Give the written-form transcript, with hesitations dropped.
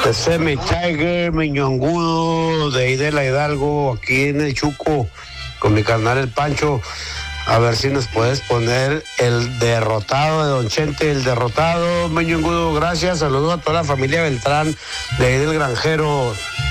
Ese mi Tiger, mi ñongudo, de ahí de la Hidalgo, aquí en el Chuco, con mi carnal el Pancho. A ver si nos puedes poner el derrotado de Don Chente, el derrotado, mi ñongudo. Gracias, saludos a toda la familia Beltrán, de ahí del Granjero.